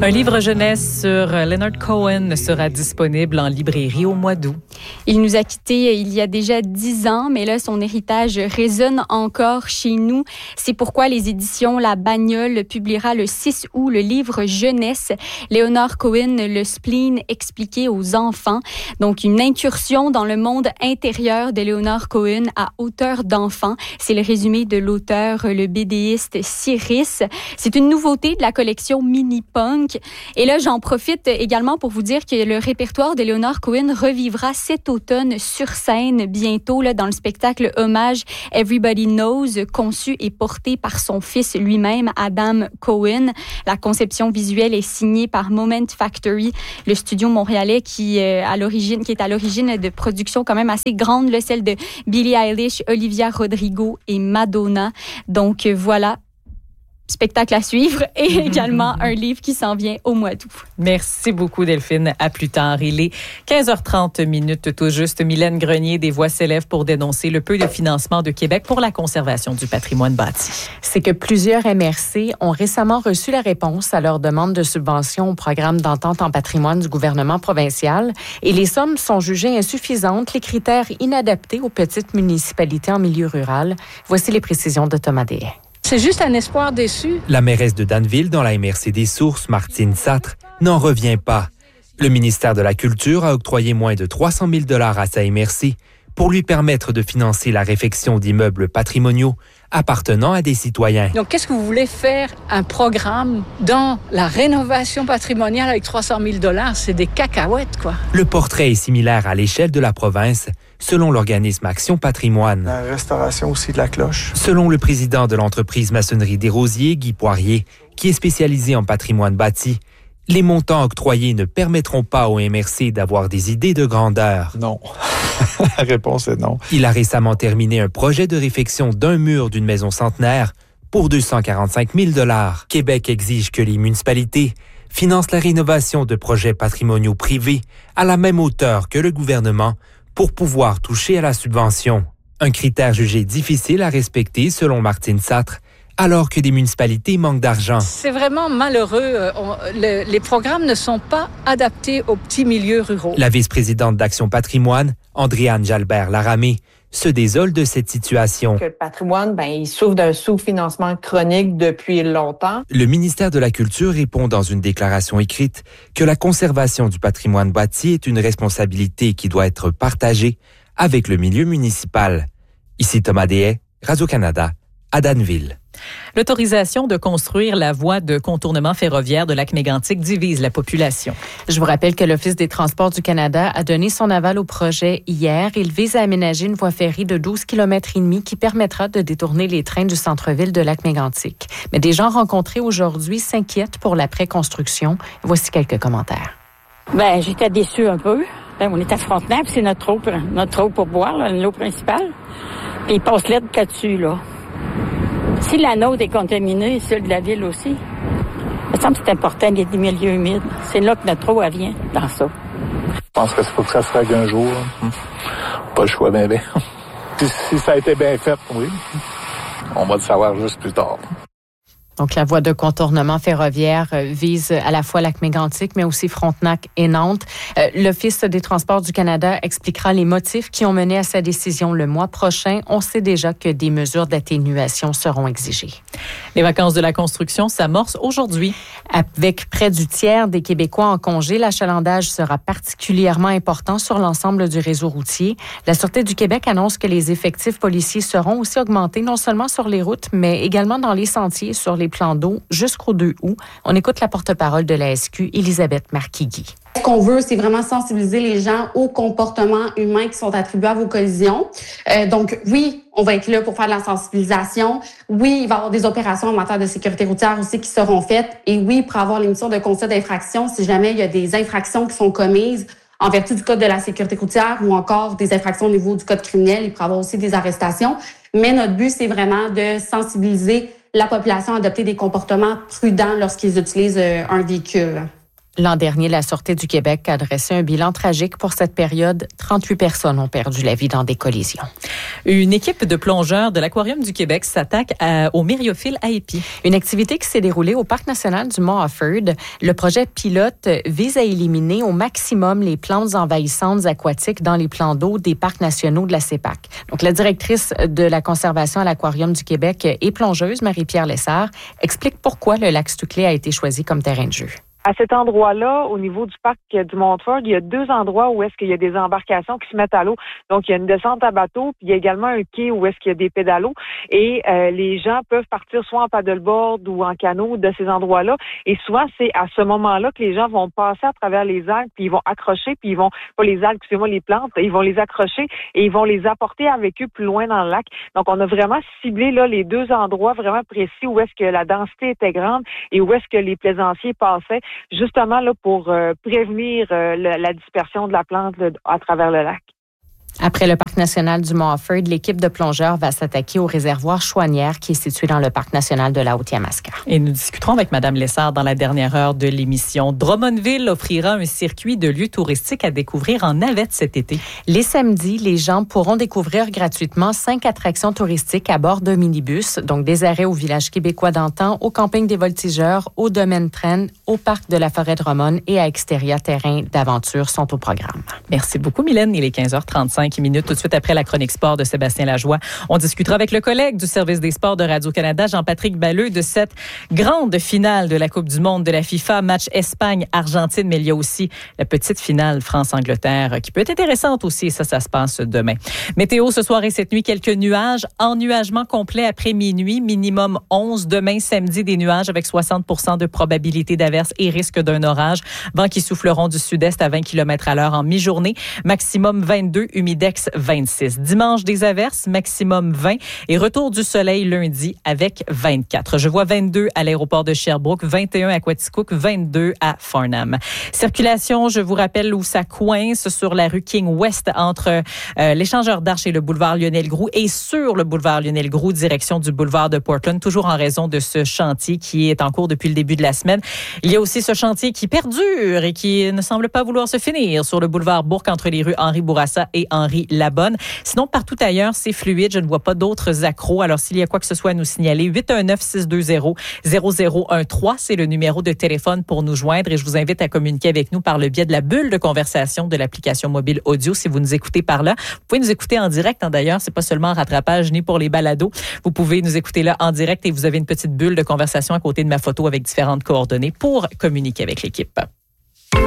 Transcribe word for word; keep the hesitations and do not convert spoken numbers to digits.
Un livre jeunesse sur Leonard Cohen sera disponible en librairie au mois d'août. Il nous a quittés il y a déjà dix ans, mais là, son héritage résonne encore chez nous. C'est pourquoi les éditions La Bagnole publiera le six août le livre jeunesse Leonard Cohen, le spleen expliqué aux enfants. Donc, une incursion dans le monde intérieur de Leonard Cohen à hauteur d'enfant. C'est le résumé de l'auteur, le bédéiste Cyrus. C'est une nouveauté de la collection Mini-Punk. Et là, j'en profite également pour vous dire que le répertoire de Leonard Cohen revivra cet automne sur scène bientôt là, dans le spectacle hommage Everybody Knows, conçu et porté par son fils lui-même, Adam Cohen. La conception visuelle est signée par Moment Factory, le studio montréalais qui, euh, à l'origine, qui est à l'origine de productions quand même assez grandes, là, celle de Billie Eilish, Olivia Rodrigo et Madonna. Donc euh, voilà. Spectacle à suivre et également un livre qui s'en vient au mois d'août. Merci beaucoup, Delphine. À plus tard. Il est quinze heures trente minutes tout juste. Mylène Grenier, des voix s'élèvent pour dénoncer le peu de financement de Québec pour la conservation du patrimoine bâti. C'est que plusieurs M R C ont récemment reçu la réponse à leur demande de subvention au programme d'entente en patrimoine du gouvernement provincial et les sommes sont jugées insuffisantes, les critères inadaptés aux petites municipalités en milieu rural. Voici les précisions de Thomas Dehaye. C'est juste un espoir déçu. La mairesse de Danville, dans la M R C des Sources, Martine Satre, n'en revient pas. Le ministère de la Culture a octroyé moins de trois cent mille dollars à sa M R C pour lui permettre de financer la réfection d'immeubles patrimoniaux appartenant à des citoyens. Donc, qu'est-ce que vous voulez faire? Un programme dans la rénovation patrimoniale avec trois cent mille dollars? C'est des cacahuètes, quoi. Le portrait est similaire à l'échelle de la province, selon l'organisme Action Patrimoine. La restauration aussi de la cloche. Selon le président de l'entreprise Maçonnerie des Rosiers, Guy Poirier, qui est spécialisé en patrimoine bâti, les montants octroyés ne permettront pas au M R C d'avoir des idées de grandeur. Non. La réponse est non. Il a récemment terminé un projet de réfection d'un mur d'une maison centenaire pour deux cent quarante-cinq mille dollars. Québec exige que les municipalités financent la rénovation de projets patrimoniaux privés à la même hauteur que le gouvernement pour pouvoir toucher à la subvention. Un critère jugé difficile à respecter selon Martine Satre, alors que des municipalités manquent d'argent. C'est vraiment malheureux. On, le, les programmes ne sont pas adaptés aux petits milieux ruraux. La vice-présidente d'Action Patrimoine, Andréane Jalbert-Laramé, se désole de cette situation. Que le patrimoine, ben, il souffre d'un sous-financement chronique depuis longtemps. Le ministère de la Culture répond dans une déclaration écrite que la conservation du patrimoine bâti est une responsabilité qui doit être partagée avec le milieu municipal. Ici Thomas Dehaye, Radio-Canada, à Danville. L'autorisation de construire la voie de contournement ferroviaire de Lac-Mégantic divise la population. Je vous rappelle que l'Office des transports du Canada a donné son aval au projet hier. Il vise à aménager une voie ferrée de douze kilomètres et demi qui permettra de détourner les trains du centre-ville de Lac-Mégantic. Mais des gens rencontrés aujourd'hui s'inquiètent pour la pré-construction. Voici quelques commentaires. Ben, j'étais déçue un peu. Ben, on est à Frontenac, puis c'est notre eau, notre eau pour boire, là, l'eau principale. Puis il passe l'aide là-dessus, là. Si la nôtre est contaminée, celle de la ville aussi, il me semble que c'est important, il y a des milieux humides. C'est là que notre eau, elle vient, dans ça. Je pense que c'est pour que ça se règle un jour. Hein. Pas le choix bien, bien. Si, si ça a été bien fait, oui. On va le savoir juste plus tard. Donc, la voie de contournement ferroviaire euh, vise à la fois Lac-Mégantic, mais aussi Frontenac et Nantes. Euh, L'Office des transports du Canada expliquera les motifs qui ont mené à sa décision le mois prochain. On sait déjà que des mesures d'atténuation seront exigées. Les vacances de la construction s'amorcent aujourd'hui. Avec près du tiers des Québécois en congé, l'achalandage sera particulièrement important sur l'ensemble du réseau routier. La Sûreté du Québec annonce que les effectifs policiers seront aussi augmentés, non seulement sur les routes, mais également dans les sentiers, sur les plans d'eau jusqu'au deux août. On écoute la porte-parole de la S Q, Elisabeth Marquigui. Ce qu'on veut, c'est vraiment sensibiliser les gens aux comportements humains qui sont attribués à vos collisions. Euh, donc, oui, on va être là pour faire de la sensibilisation. Oui, il va y avoir des opérations en matière de sécurité routière aussi qui seront faites. Et oui, pour avoir l'émission de constat d'infraction, si jamais il y a des infractions qui sont commises en vertu du Code de la sécurité routière ou encore des infractions au niveau du Code criminel, il pourra y avoir aussi des arrestations. Mais notre but, c'est vraiment de sensibiliser la population à adopter des comportements prudents lorsqu'ils utilisent un véhicule. L'an dernier, la Sûreté du Québec a dressé un bilan tragique pour cette période. trente-huit personnes ont perdu la vie dans des collisions. Une équipe de plongeurs de l'Aquarium du Québec s'attaque à, au myriophiles à épis. Une activité qui s'est déroulée au Parc national du Mont-Offord. Le projet pilote vise à éliminer au maximum les plantes envahissantes aquatiques dans les plans d'eau des parcs nationaux de la C E P A C. Donc, la directrice de la conservation à l'Aquarium du Québec et plongeuse, Marie-Pierre Lessard, explique pourquoi le lac Stuclé a été choisi comme terrain de jeu. À cet endroit-là, au niveau du parc du Mont-Offord, il y a deux endroits où est-ce qu'il y a des embarcations qui se mettent à l'eau. Donc, il y a une descente à bateau, puis il y a également un quai où est-ce qu'il y a des pédalos. Et euh, les gens peuvent partir soit en paddleboard ou en canot de ces endroits-là. Et souvent, c'est à ce moment-là que les gens vont passer à travers les algues, puis ils vont accrocher, puis ils vont, pas les algues, excusez-moi, les plantes, ils vont les accrocher et ils vont les apporter avec eux plus loin dans le lac. Donc, on a vraiment ciblé là les deux endroits vraiment précis où est-ce que la densité était grande et où est-ce que les plaisanciers passaient, justement là pour euh, prévenir euh, le, la dispersion de la plante là, à travers le lac. Après le Parc national du Mont-Offord, l'équipe de plongeurs va s'attaquer au réservoir Chouanière qui est situé dans le Parc national de la Haute-Yamaska. Et nous discuterons avec Mme Lessard dans la dernière heure de l'émission. Drummondville offrira un circuit de lieux touristiques à découvrir en navette cet été. Les samedis, les gens pourront découvrir gratuitement cinq attractions touristiques à bord d'un minibus, donc des arrêts au village québécois d'antan, au camping des Voltigeurs, au domaine Train, au parc de la forêt de Romone et à Exteria Terrain d'aventure sont au programme. Merci beaucoup, Mylène. Il est quinze heures trente-cinq minutes, tout de suite après la chronique sport de Sébastien Lajoie. On discutera avec le collègue du service des sports de Radio-Canada, Jean-Patrick Balleux, de cette grande finale de la Coupe du monde de la FIFA, match Espagne-Argentine, mais il y a aussi la petite finale France-Angleterre qui peut être intéressante aussi. Ça, ça se passe demain. Météo ce soir et cette nuit, quelques nuages, ennuagement complet après minuit, minimum onze. Demain, samedi, des nuages avec soixante pour cent de probabilité d'averse et risque d'un orage. Vents qui souffleront du sud-est à vingt kilomètres à l'heure en mi-journée. Maximum vingt-deux, humidex vingt-six. Dimanche, des averses, maximum vingt. Et retour du soleil lundi avec vingt-quatre. Je vois vingt-deux à l'aéroport de Sherbrooke, vingt et un à Quaticook, vingt-deux à Farnham. Circulation, je vous rappelle où ça coince sur la rue King West entre euh, l'échangeur d'Arche et le boulevard Lionel-Groulx et sur le boulevard Lionel-Groulx, direction du boulevard de Portland, toujours en raison de ce chantier qui est en cours depuis le début de la semaine. Il y a aussi ce chantier qui perdure et qui ne semble pas vouloir se finir sur le boulevard Bourque entre les rues Henri Bourassa et Henri Labonne. Sinon, partout ailleurs, c'est fluide. Je ne vois pas d'autres accros. Alors, s'il y a quoi que ce soit à nous signaler, huit un neuf, six deux zéro, zéro zéro un trois, c'est le numéro de téléphone pour nous joindre et je vous invite à communiquer avec nous par le biais de la bulle de conversation de l'application mobile audio si vous nous écoutez par là. Vous pouvez nous écouter en direct, hein, d'ailleurs. C'est pas seulement en rattrapage ni pour les balados. Vous pouvez nous écouter là en direct et vous avez une petite bulle de conversation à côté de ma photo avec différentes coordonnées pour communiquer avec l'équipe.